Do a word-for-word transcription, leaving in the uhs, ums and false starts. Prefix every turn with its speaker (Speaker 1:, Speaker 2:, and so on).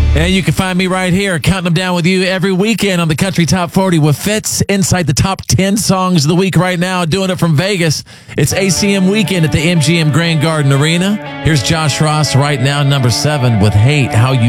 Speaker 1: And you can find me right here, counting them down with you every weekend on the Country Top forty with Fitz inside the top ten songs of the week right now, doing it from Vegas. It's A C M weekend at the M G M Grand Garden Arena. Here's Josh Ross right now, number seven, with Hate How You